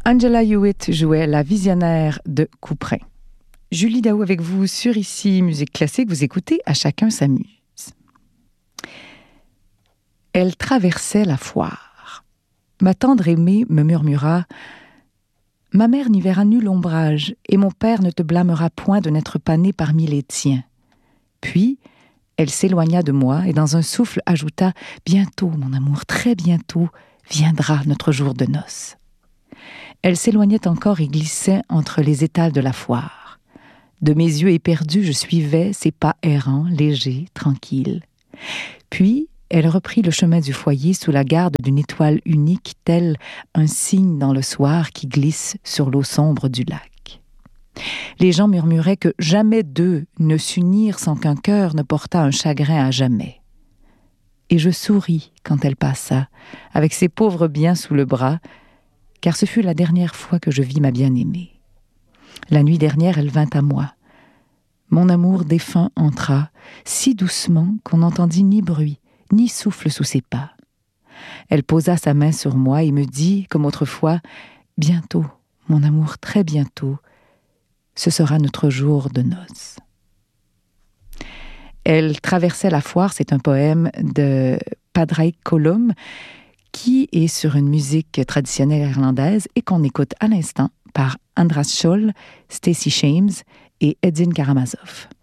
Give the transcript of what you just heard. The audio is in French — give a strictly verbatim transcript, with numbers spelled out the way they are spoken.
Angela Hewitt jouait la visionnaire de Couperin. Julie Daou avec vous sur Ici Musique Classique. Vous écoutez À chacun s'amuse. Elle traversait la foire. Ma tendre aimée me murmura « Ma mère n'y verra nul ombrage, et mon père ne te blâmera point de n'être pas né parmi les tiens. » Puis, elle s'éloigna de moi et dans un souffle ajouta « Bientôt, mon amour, très bientôt, viendra notre jour de noces. » Elle s'éloignait encore et glissait entre les étals de la foire. De mes yeux éperdus, je suivais ses pas errants, légers, tranquilles. Puis, elle reprit le chemin du foyer sous la garde d'une étoile unique, tel un cygne dans le soir qui glisse sur l'eau sombre du lac. Les gens murmuraient que jamais deux ne s'unirent sans qu'un cœur ne portât un chagrin à jamais. Et je souris quand elle passa, avec ses pauvres biens sous le bras, car ce fut la dernière fois que je vis ma bien-aimée. La nuit dernière, elle vint à moi. Mon amour défunt entra, si doucement qu'on n'entendit ni bruit, ni souffle sous ses pas. Elle posa sa main sur moi et me dit, comme autrefois, « Bientôt, mon amour, très bientôt, ce sera notre jour de noces. » Elle traversait la foire, c'est un poème de Padraig Colum, qui est sur une musique traditionnelle irlandaise et qu'on écoute à l'instant par András Scholl, Stacey Shames et Edin Karamazov.